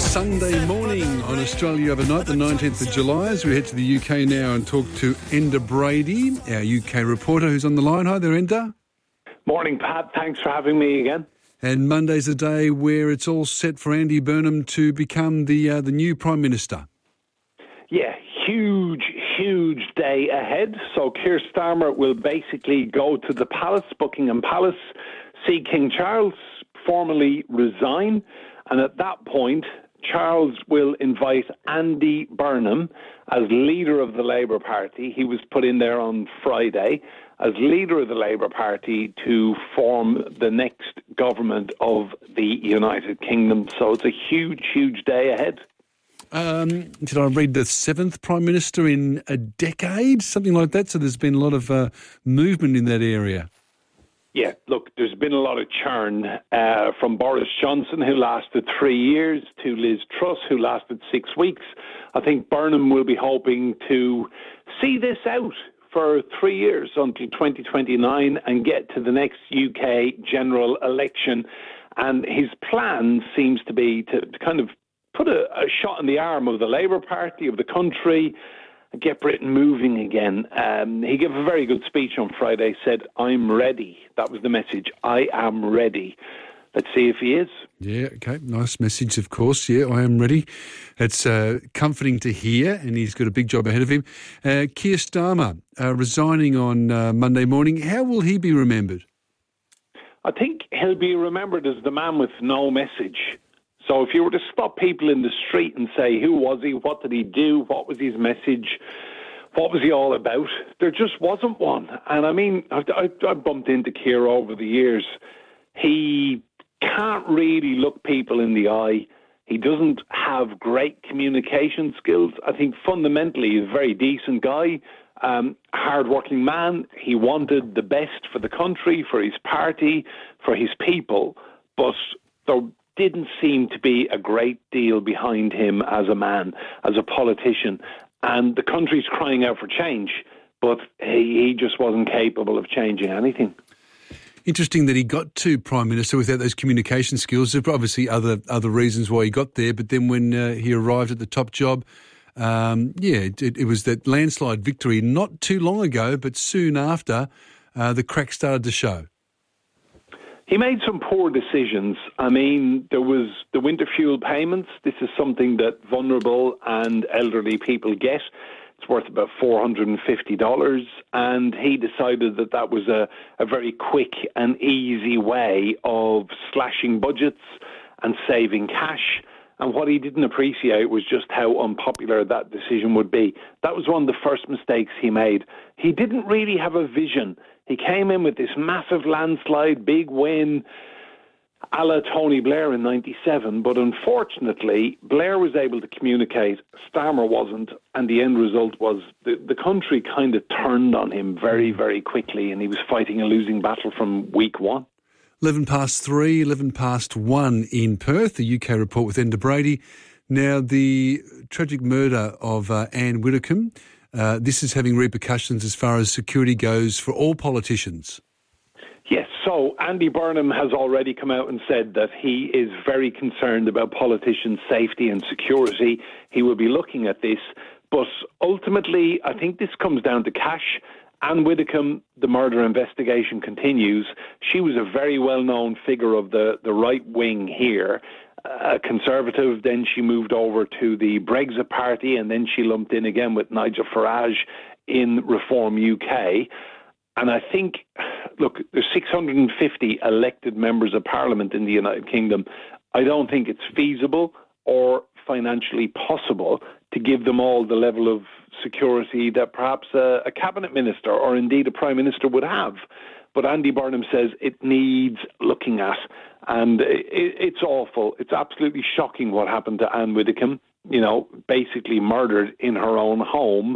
Sunday morning on Australia Overnight, the 19th of July, as we head to the UK now and talk to Enda Brady, our UK reporter who's on the line. Hi there, Enda. Morning, Pat. Thanks for having me again. And Monday's a day where it's all set for Andy Burnham to become the new Prime Minister. Yeah, huge day ahead. So Keir Starmer will basically go to the palace, Buckingham Palace, see King Charles, formally resign, and at that point, Charles will invite Andy Burnham as leader of the Labour Party. He was put in there on Friday as leader of the Labour Party to form the next government of the United Kingdom. So it's a huge day ahead. Did I read the 7th Prime Minister in a decade? Something like that. So there's been a lot of movement in that area. Yeah, look, there's been a lot of churn from Boris Johnson, who lasted 3 years, to Liz Truss, who lasted 6 weeks. I think Burnham will be hoping to see this out for 3 years until 2029 and get to the next UK general election. And his plan seems to be to kind of put a shot in the arm of the Labour Party, of the country, and get Britain moving again. He gave a very good speech on Friday, said, "I'm ready." That was the message. I am ready. Let's see if he is. Yeah, okay. Nice message, of course. Yeah, I am ready. It's comforting to hear, and he's got a big job ahead of him. Keir Starmer resigning on Monday morning. How will he be remembered? I think he'll be remembered as the man with no message. So if you were to stop people in the street and say, who was he, what did he do, what was his message, what was he all about, there just wasn't one. And I mean, I've bumped into Keir over the years. He can't really look people in the eye. He doesn't have great communication skills. I think fundamentally he's a very decent guy, hard-working man. He wanted the best for the country, for his party, for his people, but there didn't seem to be a great deal behind him as a man, as a politician. And the country's crying out for change, but he just wasn't capable of changing anything. Interesting that he got to Prime Minister without those communication skills. There are obviously other reasons why he got there, but then when he arrived at the top job, it was that landslide victory not too long ago, but soon after, the cracks started to show. He made some poor decisions. I mean, there was the winter fuel payments. This is something that vulnerable and elderly people get. It's worth about $450. And he decided that that was a very quick and easy way of slashing budgets and saving cash. And what he didn't appreciate was just how unpopular that decision would be. That was one of the first mistakes he made. He didn't really have a vision. He came in with this massive landslide, big win, a la Tony Blair in 97. But unfortunately, Blair was able to communicate, Starmer wasn't, and the end result was the country kind of turned on him very, very quickly, and he was fighting a losing battle from week one. 11 past 3, 11 past 1 in Perth, the UK report with Enda Brady. Now, the tragic murder of Anne Widdecombe, this is having repercussions as far as security goes for all politicians. Yes, so Andy Burnham has already come out and said that he is very concerned about politicians' safety and security. He will be looking at this, but ultimately I think this comes down to cash. Anne Widdecombe, the murder investigation continues. She was a very well-known figure of the right wing here, a Conservative. Then she moved over to the Brexit Party, and then she lumped in again with Nigel Farage in Reform UK. And I think, look, there's 650 elected members of Parliament in the United Kingdom. I don't think it's feasible or financially possible to give them all the level of security that perhaps a cabinet minister or indeed a prime minister would have. But Andy Burnham says it needs looking at, and it's awful. It's absolutely shocking what happened to Anne Widdecombe, basically murdered in her own home.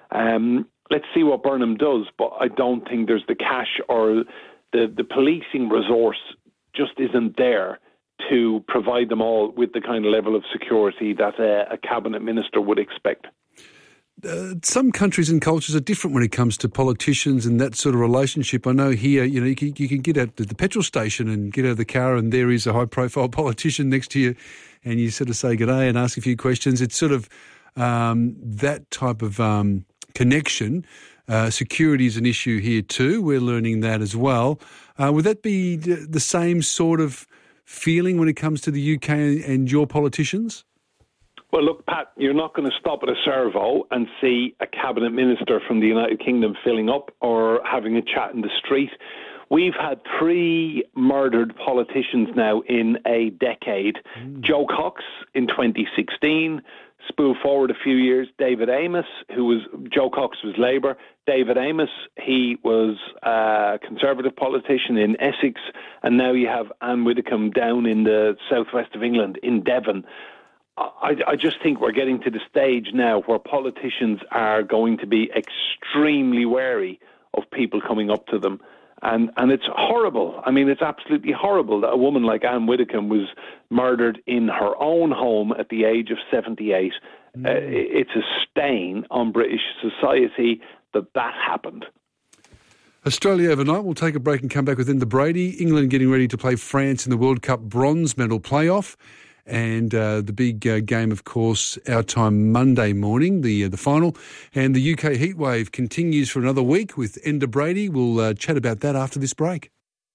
Let's see what Burnham does, but I don't think there's the cash or the policing resource just isn't there to provide them all with the kind of level of security that a cabinet minister would expect. some countries and cultures are different when it comes to politicians and that sort of relationship. I know here, you can get at the petrol station and get out of the car and there is a high-profile politician next to you and you sort of say good day and ask a few questions. It's sort of that type of connection. Security is an issue here too. We're learning that as well. Would that be the same sort of feeling when it comes to the UK and your politicians? Well, look, Pat, you're not going to stop at a servo and see a cabinet minister from the United Kingdom filling up or having a chat in the street. We've had 3 murdered politicians now in a decade. Joe Cox in 2016. Spoof forward a few years, David Amess, Joe Cox was Labour. David Amess, he was a Conservative politician in Essex. And now you have Anne Widdecombe down in the southwest of England, in Devon. I just think we're getting to the stage now where politicians are going to be extremely wary of people coming up to them. And it's horrible. I mean, it's absolutely horrible that a woman like Anne Widdecombe was murdered in her own home at the age of 78. It's a stain on British society that happened. Australia overnight. We'll take a break and come back with Enda Brady. England getting ready to play France in the World Cup bronze medal playoff. And the big game, of course, our time Monday morning, the final. And the UK heatwave continues for another week with Enda Brady. We'll chat about that after this break.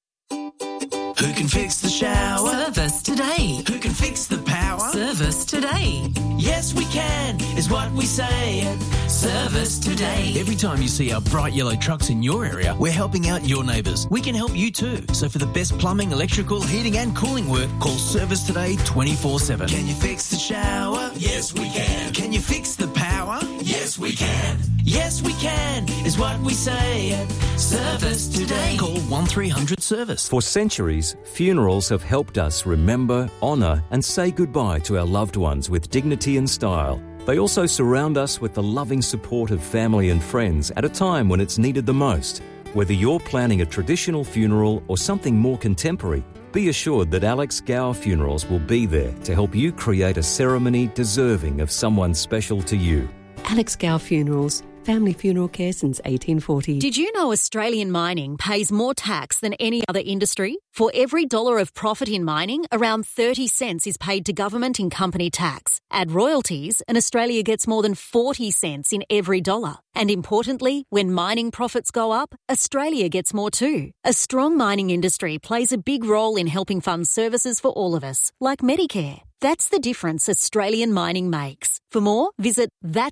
Who can fix the shower? Service today. Who can fix the power? Service today. Yes, we can, is what we say at Service Today. Every time you see our bright yellow trucks in your area, we're helping out your neighbours. We can help you too. So for the best plumbing, electrical, heating and cooling work, call Service Today 24/7. Can you fix the shower? Yes, we can. Can you fix the power? Yes, we can. Yes, we can, is what we say at Service Today. Call 1300 Service. For centuries, funerals have helped us remember, honour and say goodbye to our loved ones with dignity and style. They also surround us with the loving support of family and friends at a time when it's needed the most. Whether you're planning a traditional funeral or something more contemporary, be assured that Alex Gower Funerals will be there to help you create a ceremony deserving of someone special to you. Alex Gower Funerals. Family funeral care since 1840. Did you know Australian mining pays more tax than any other industry? For every $1 of profit in mining, around 30 cents is paid to government in company tax. Add royalties, and Australia gets more than 40 cents in every $1. And importantly, when mining profits go up, Australia gets more too. A strong mining industry plays a big role in helping fund services for all of us, like Medicare. That's the difference Australian mining makes. For more, visit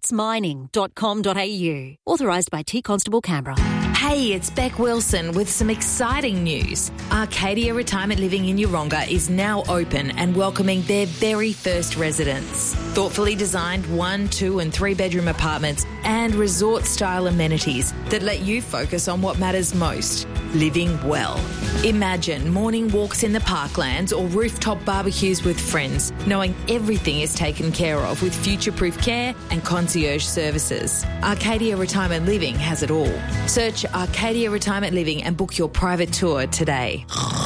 thatsmining.com.au. Authorised by T Constable Canberra. Hey, it's Beck Wilson with some exciting news. Arcadia Retirement Living in Yeronga is now open and welcoming their very first residents. Thoughtfully designed 1, 2 and 3 bedroom apartments and resort-style amenities that let you focus on what matters most, living well. Imagine morning walks in the parklands or rooftop barbecues with friends, knowing everything is taken care of with future-proof care and concierge services. Arcadia Retirement Living has it all. Search Arcadia Retirement Living and book your private tour today.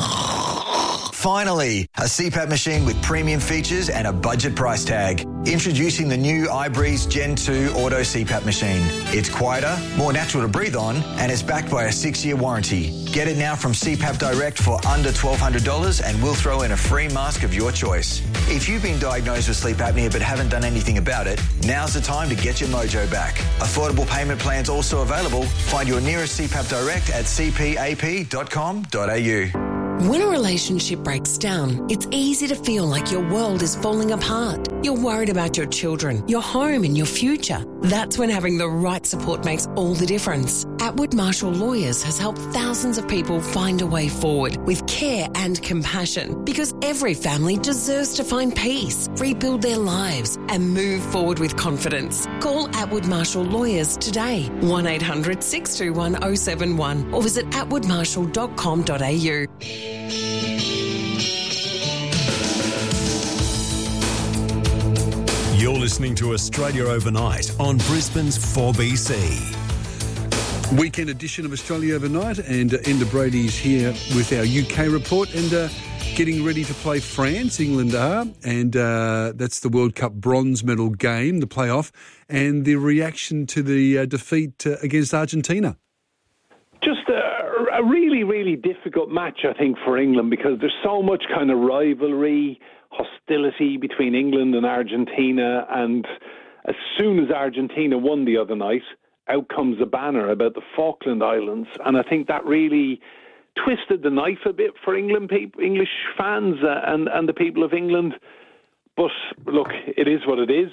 Finally, a CPAP machine with premium features and a budget price tag. Introducing the new iBreeze Gen 2 Auto CPAP machine. It's quieter, more natural to breathe on, and it's backed by a 6-year warranty. Get it now from CPAP Direct for under $1,200 and we'll throw in a free mask of your choice. If you've been diagnosed with sleep apnea but haven't done anything about it, now's the time to get your mojo back. Affordable payment plans also available. Find your nearest CPAP Direct at cpap.com.au. When a relationship breaks down, it's easy to feel like your world is falling apart. You're worried about your children, your home and your future. That's when having the right support makes all the difference. Atwood Marshall Lawyers has helped thousands of people find a way forward with care and compassion, because every family deserves to find peace, rebuild their lives and move forward with confidence. Call Atwood Marshall Lawyers today, 1-800-621-071 or visit atwoodmarshall.com.au. You're listening to Australia Overnight on Brisbane's 4BC. Weekend edition of Australia Overnight, and Enda Brady's here with our UK report. And getting ready to play France, England are, and that's the World Cup bronze medal game, the playoff, and the reaction to the defeat against Argentina. Just a really, really difficult match, I think, for England, because there's so much kind of rivalry, hostility between England and Argentina, and as soon as Argentina won the other night, out comes a banner about the Falkland Islands, and I think that really twisted the knife a bit for English fans and the people of England. But look, it is what it is.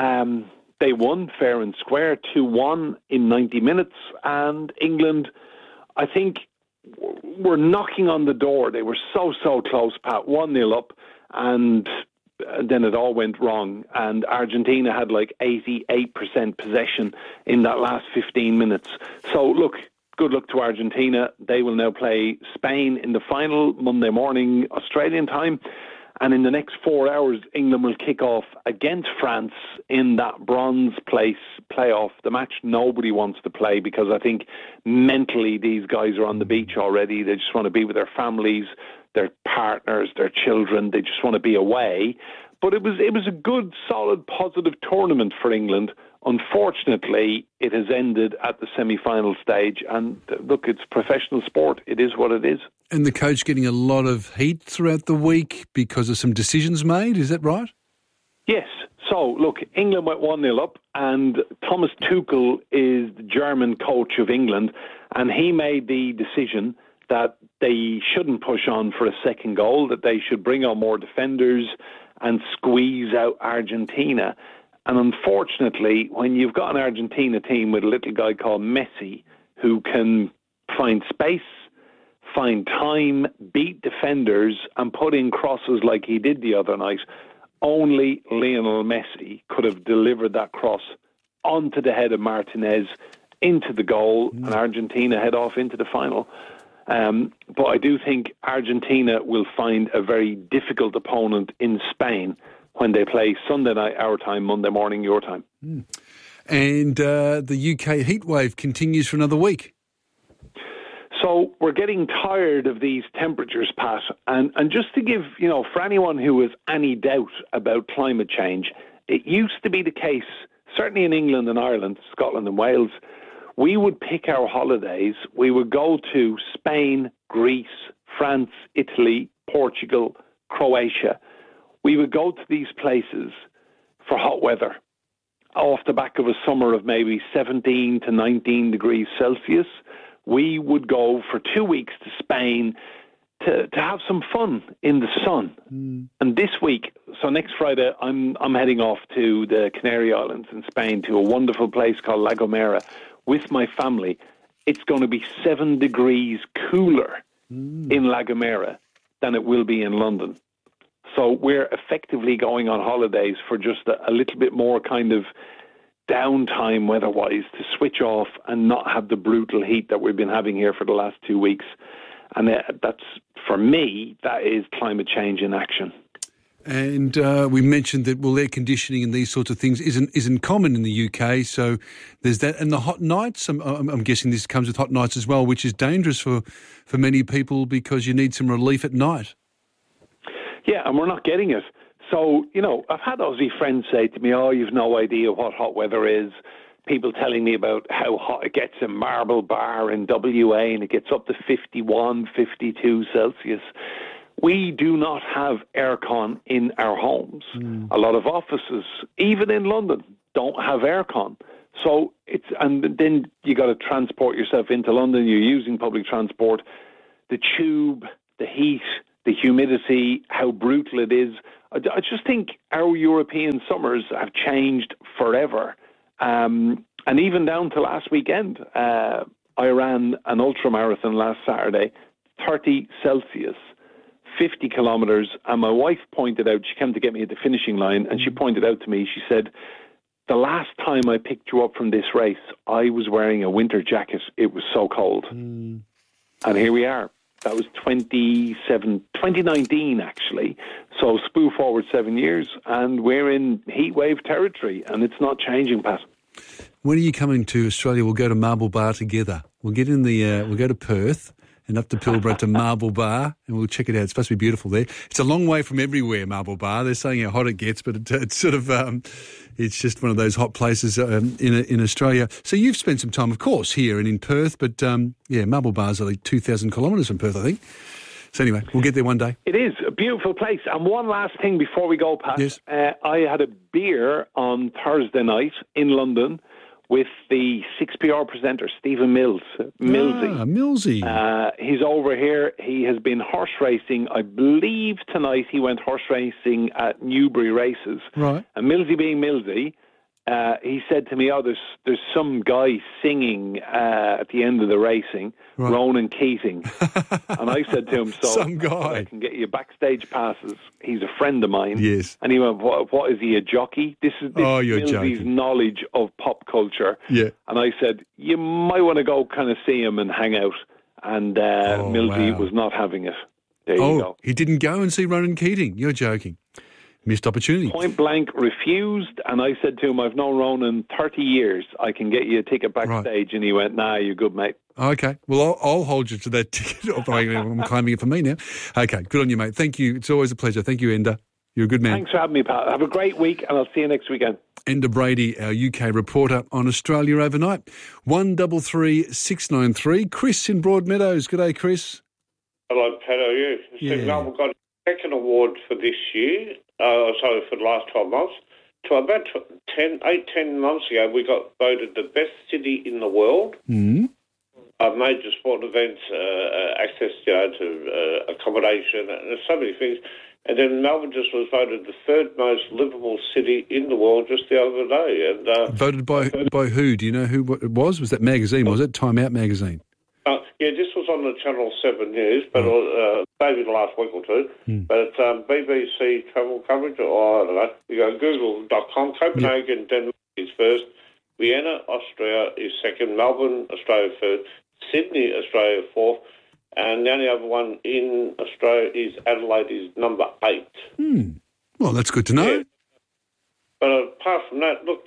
They won fair and square, 2-1 in 90 minutes, and England, I think, were knocking on the door. They were so close, Pat, 1-0 up, and then it all went wrong. And Argentina had like 88% possession in that last 15 minutes. So look, good luck to Argentina. They will now play Spain in the final Monday morning, Australian time. And in the next 4 hours, England will kick off against France in that bronze place playoff, the match nobody wants to play, because I think mentally these guys are on the beach already. They just want to be with their families, their partners, their children. They just want to be away. But it was a good, solid, positive tournament for England. Unfortunately, it has ended at the semi-final stage. And look, it's professional sport. It is what it is. And the coach getting a lot of heat throughout the week because of some decisions made. Is that right? Yes. So, look, England went 1-0 up, and Thomas Tuchel is the German coach of England, and he made the decision that they shouldn't push on for a second goal, that they should bring on more defenders and squeeze out Argentina. And unfortunately, when you've got an Argentina team with a little guy called Messi, who can find space, find time, beat defenders, and put in crosses like he did the other night, only Lionel Messi could have delivered that cross onto the head of Martinez, into the goal, and Argentina head off into the final. But I do think Argentina will find a very difficult opponent in Spain when they play Sunday night, our time, Monday morning, your time. And the UK heatwave continues for another week. So we're getting tired of these temperatures, Pat. And just to give, for anyone who has any doubt about climate change, it used to be the case, certainly in England and Ireland, Scotland and Wales, we would pick our holidays. We would go to Spain, Greece, France, Italy, Portugal, Croatia. We would go to these places for hot weather off the back of a summer of maybe 17 to 19 degrees Celsius. We would go for 2 weeks to Spain to have some fun in the sun. And this week, so next Friday, I'm heading off to the Canary Islands in Spain to a wonderful place called La Gomera with my family. It's going to be 7 degrees cooler in La Gomera than it will be in London. So we're effectively going on holidays for just a little bit more kind of downtime weather-wise to switch off and not have the brutal heat that we've been having here for the last 2 weeks. And that's, for me, that is climate change in action. And we mentioned that, air conditioning and these sorts of things isn't common in the UK, so there's that. And the hot nights, I'm guessing this comes with hot nights as well, which is dangerous for many people because you need some relief at night. Yeah, and we're not getting it. So, I've had Aussie friends say to me, you've no idea what hot weather is. People telling me about how hot it gets in Marble Bar in WA, and it gets up to 51, 52 Celsius. We do not have aircon in our homes. A lot of offices, even in London, don't have aircon. So and then you got to transport yourself into London. You're using public transport. The tube, the heat, the humidity, how brutal it is. I just think our European summers have changed forever. And even down to last weekend, I ran an ultramarathon last Saturday, 30 Celsius, 50 kilometres. And my wife pointed out, she came to get me at the finishing line, and she pointed out to me, she said, the last time I picked you up from this race, I was wearing a winter jacket. It was so cold. And here we are. That was 2019, actually. So spoof forward 7 years, and we're in heatwave territory, and it's not changing, Pat. When are you coming to Australia? We'll go to Marble Bar together. We'll get in we'll go to Perth, and up to Pilbara to Marble Bar, and we'll check it out. It's supposed to be beautiful there. It's a long way from everywhere, Marble Bar. They're saying how hot it gets, but it's sort of it's just one of those hot places in Australia. So you've spent some time, of course, here and in Perth, but Marble Bar's only 2,000 kilometres from Perth, I think. So anyway, we'll get there one day. It is a beautiful place. And one last thing before we go, Pat. Yes. I had a beer on Thursday night in London with the 6PR presenter, Stephen Millsy. Millsy. He's over here. He has been horse racing. I believe tonight he went horse racing at Newbury Races. Right. And Millsy being Millsy, he said to me, there's some guy singing at the end of the racing, right. Ronan Keating. And I said to him, some guy. I can get you backstage passes. He's a friend of mine. Yes. And he went, what is he, a jockey? This is Millsy's knowledge of pop culture. Yeah. And I said, you might want to go kind of see him and hang out. And Millsy was not having it. There you go. He didn't go and see Ronan Keating. You're joking. Missed opportunity. Point blank refused, and I said to him, I've known Ronan 30 years. I can get you a ticket backstage. Right. And he went, nah, you're good, mate. Okay. Well, I'll hold you to that ticket. I'm claiming it for me now. Okay. Good on you, mate. Thank you. It's always a pleasure. Thank you, Enda. You're a good man. Thanks for having me, Pat. Have a great week, and I'll see you next weekend. Enda Brady, our UK reporter on Australia Overnight. 133 693. Chris in Broadmeadows. G'day, Chris. Hello, Pat. How are you? Yeah. Melbourne got a second award for this year. For the last 12 months. To about 10 months ago, we got voted the best city in the world. Mm-hmm. Major sport events, access to accommodation, and there's so many things. And then Melbourne just was voted the third most livable city in the world just the other day. And voted by who? Do you know who it was? Was that magazine? Was it Time Out magazine? This was on the Channel 7 News, but maybe the last week or two. But BBC travel coverage, or I don't know, you go google.com, Copenhagen, Denmark is first, Vienna, Austria is second, Melbourne, Australia third, Sydney, Australia fourth, and the only other one in Australia is Adelaide, is number 8. Well, that's good to know. Yeah. But apart from that, look,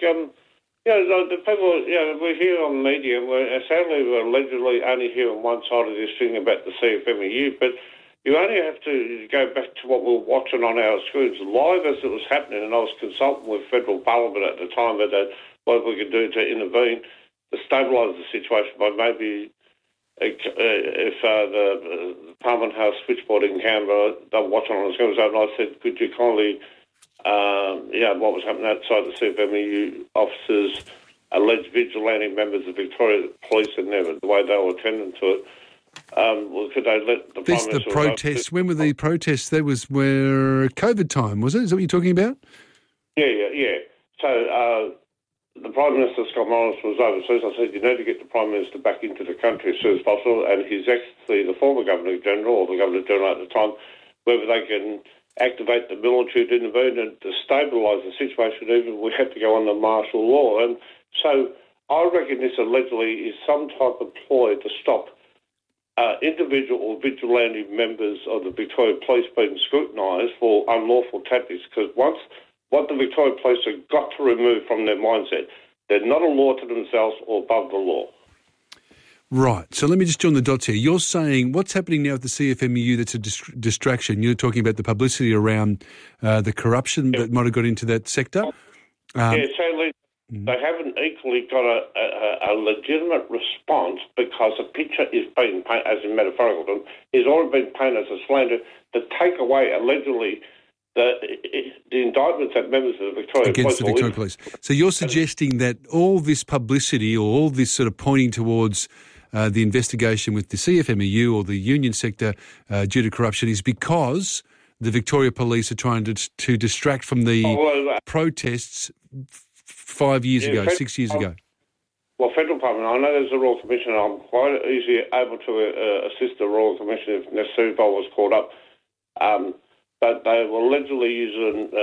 the people, we're here on media, and sadly we're allegedly only hearing one side of this thing about the CFMEU, but you only have to go back to what we were watching on our screens live as it was happening, and I was consulting with Federal Parliament at the time about what we could do to intervene to stabilise the situation by maybe if the Parliament House switchboard in Canberra, they were watching on the screens, and I said, could you kindly... what was happening outside the CFMEU officers, alleged vigilante members of Victoria Police and the way they were attending to it. Could they let the Prime Minister... the protests, when were the protests? That was where COVID time, was it? Is that what you're talking about? Yeah. So the Prime Minister, Scott Morrison, was overseas. I said, you need to get the Prime Minister back into the country as soon as possible, and His Excellency, the former Governor-General, or the Governor-General at the time, whether they can activate the military to intervene and to stabilise the situation, even if we had to go under martial law. And so I reckon this allegedly is some type of ploy to stop individual or vigilante members of the Victoria Police being scrutinised for unlawful tactics, because what the Victoria Police have got to remove from their mindset, they're not a law to themselves or above the law. Right. So let me just join the dots here. You're saying what's happening now with the CFMEU that's a distraction. You're talking about the publicity around the corruption that might have got into that sector? Sadly, they haven't equally got a legitimate response, because a picture is being painted, as in metaphorical terms, is already been painted as a slander to take away, allegedly, the indictments that members of the Victoria Against Police... the Victoria Police. So you're suggesting that all this publicity or all this sort of pointing towards... the investigation with the CFMEU or the union sector due to corruption is because the Victoria Police are trying to distract from the protests 5 years ago, 6 years ago. Well, Federal Parliament, I know there's a Royal Commission. I'm quite easily able to assist the Royal Commission if necessary if I was called up. But they were allegedly using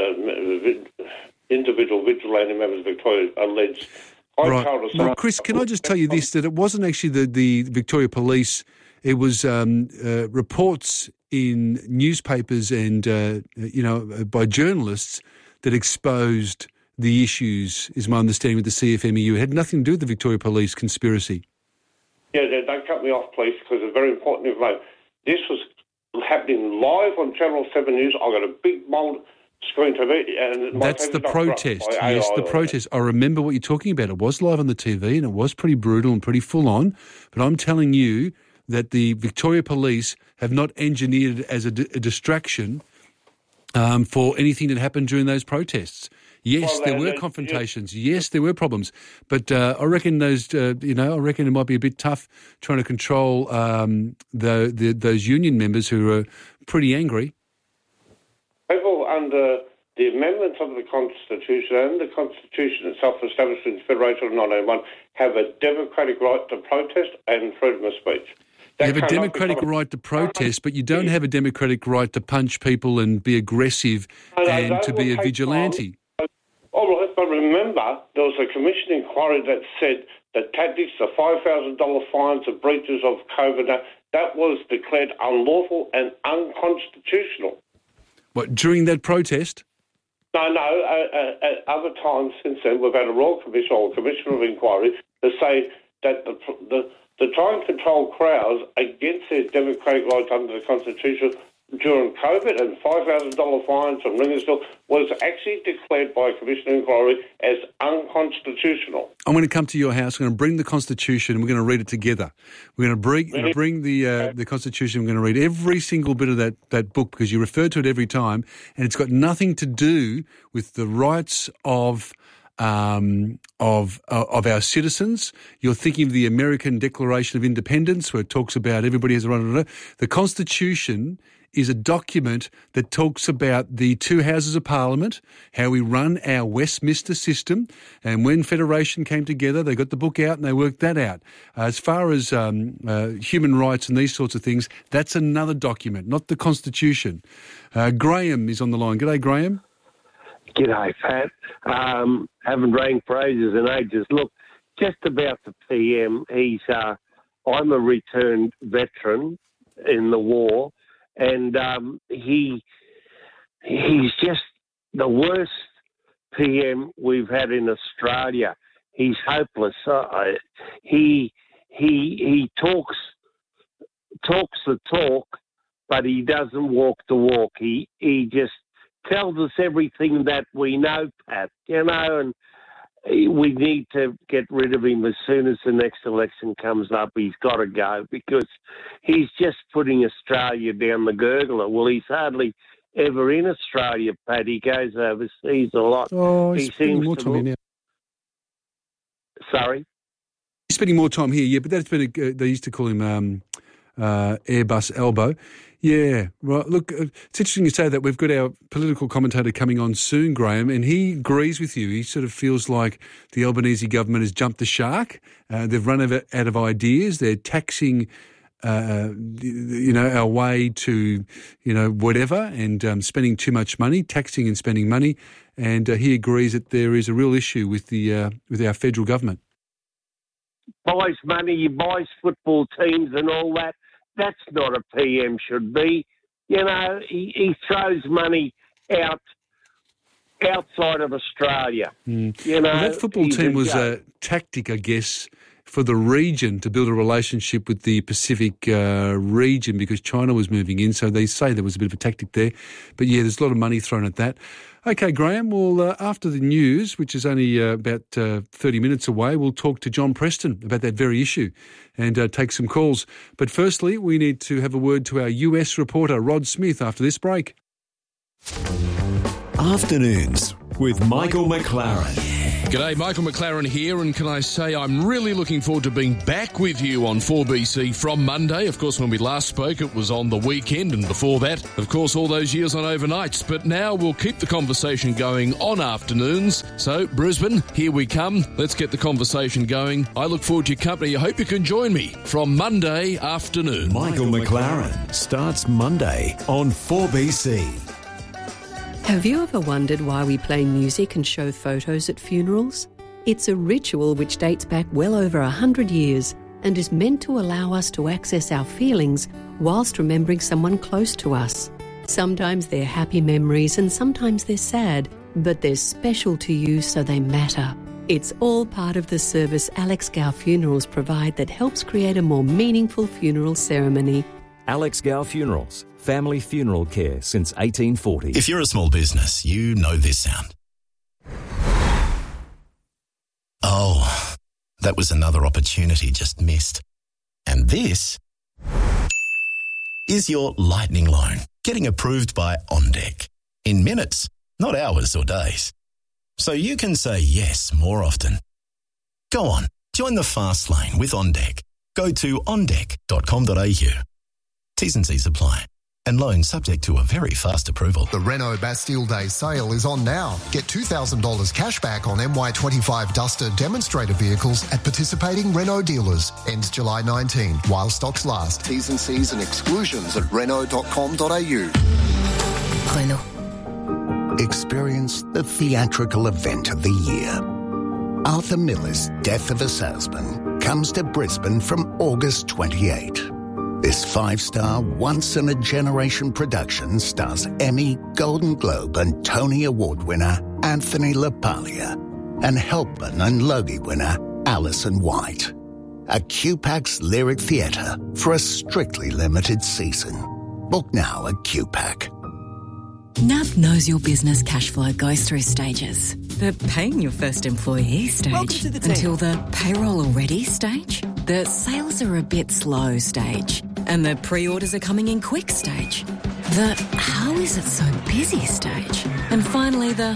individual vigilante members of Victoria alleged... Right. Well, Chris, can I just tell you this, that it wasn't actually the Victoria Police, it was reports in newspapers and, by journalists that exposed the issues, is my understanding, with the CFMEU. It had nothing to do with the Victoria Police conspiracy. Yeah, don't cut me off, please, because it's very important information. This was happening live on Channel 7 News. I got a big bold screen TV. And that's the protest. Yes, the protest. I remember what you're talking about. It was live on the TV and it was pretty brutal and pretty full on. But I'm telling you that the Victoria Police have not engineered it as a distraction for anything that happened during those protests. Yes, there were confrontations. Yes, there were problems. But I reckon I reckon it might be a bit tough trying to control those union members who are pretty angry. People under the amendments of the Constitution and the Constitution itself established in Federation of 1901 have a democratic right to protest and freedom of speech. You have a democratic right to protest, but you don't have a democratic right to punch people and be aggressive and to be a vigilante. All right, but remember, there was a commission inquiry that said the tactics, the $5,000 fines, the breaches of COVID, that was declared unlawful and unconstitutional. What, during that protest? No. At other times since then, we've had a Royal Commission or a Commission of Inquiry to say that the try and control crowds against their democratic rights under the Constitution during COVID and $5,000 fines from Ringersville was actually declared by a Commission of Inquiry as unconstitutional. I'm going to come to your house. I'm going to bring the Constitution and we're going to read it together. We're going to bring the Constitution. We're going to read every single bit of that book because you refer to it every time and it's got nothing to do with the rights of our citizens. You're thinking of the American Declaration of Independence where it talks about everybody has a right. The Constitution is a document that talks about the two houses of Parliament, how we run our Westminster system, and when Federation came together, they got the book out and they worked that out. As far as human rights and these sorts of things, that's another document, not the Constitution. Graham is on the line. G'day, Graham. G'day, Pat. Haven't rang for ages and ages. Look, just about the PM, I'm a returned veteran in the war, and he's just the worst PM we've had in Australia. He's hopeless. He talks the talk, but he doesn't walk the walk. He just tells us everything that we know, Pat, and we need to get rid of him as soon as the next election comes up. He's got to go because he's just putting Australia down the gurgler. Well, he's hardly ever in Australia, Pat. He goes overseas a lot. Oh, he's spending more time here now. Sorry? He's spending more time here, yeah, but that's been they used to call him Airbus elbow. Yeah, right. Look, it's interesting you say that. We've got our political commentator coming on soon, Graham, and he agrees with you. He sort of feels like the Albanese government has jumped the shark. They've run out of ideas. They're taxing, our way to, whatever, and spending too much money, taxing and spending money. And he agrees that there is a real issue with our federal government. Buys money, buys football teams and all that. That's not a PM should be. He throws money outside of Australia. Well, that football team was a tactic, I guess, for the region to build a relationship with the Pacific region because China was moving in. So they say there was a bit of a tactic there. But, yeah, there's a lot of money thrown at that. Okay, Graham, well, after the news, which is only about 30 minutes away, we'll talk to John Preston about that very issue and take some calls. But firstly, we need to have a word to our US reporter, Rod Smith, after this break. Afternoons with Michael McLaren. G'day, Michael McLaren here, and can I say I'm really looking forward to being back with you on 4BC from Monday. Of course, when we last spoke, it was on the weekend, and before that, of course, all those years on overnights. But now we'll keep the conversation going on afternoons. So, Brisbane, here we come. Let's get the conversation going. I look forward to your company. I hope you can join me from Monday afternoon. Michael McLaren starts Monday on 4BC. Have you ever wondered why we play music and show photos at funerals? It's a ritual which dates back well over 100 years and is meant to allow us to access our feelings whilst remembering someone close to us. Sometimes they're happy memories and sometimes they're sad, but they're special to you so they matter. It's all part of the service Alex Gow Funerals provide that helps create a more meaningful funeral ceremony. Alex Gow Funerals, family funeral care since 1840. If you're a small business, you know this sound. Oh, that was another opportunity just missed. And this is your lightning loan getting approved by OnDeck. In minutes, not hours or days. So you can say yes more often. Go on, join the fast lane with OnDeck. Go to ondeck.com.au. T's and C's apply. And loan subject to a very fast approval. The Renault Bastille Day sale is on now. Get $2,000 cash back on MY25 Duster demonstrator vehicles at participating Renault dealers. Ends July 19 while stocks last. T's and C's and exclusions at Renault.com.au. Renault. Experience the theatrical event of the year. Arthur Miller's Death of a Salesman comes to Brisbane from August 28. This 5-star, once-in-a-generation production stars Emmy, Golden Globe and Tony Award winner Anthony LaPaglia and Helpman and Logie winner Alison White. A QPAC's Lyric Theatre for a strictly limited season. Book now at QPAC. NAB knows your business cash flow goes through stages. The paying your first employee stage, until the payroll already stage, the sales are a bit slow stage, and the pre-orders are coming in quick stage, the how is it so busy stage, and finally the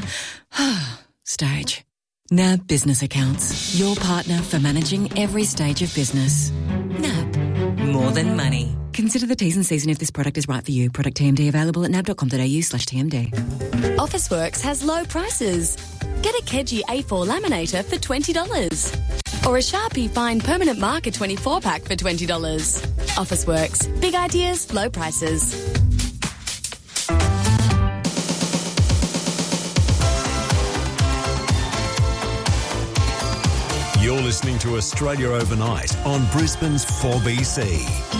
stage. NAB Business Accounts, your partner for managing every stage of business. NAB, more than money. Consider the T's and C's and if this product is right for you. Product TMD available at nab.com.au/TMD. Officeworks has low prices. Get a Keji A4 laminator for $20. Or a Sharpie Fine Permanent Marker 24-pack for $20. Officeworks. Big ideas, low prices. You're listening to Australia Overnight on Brisbane's 4BC.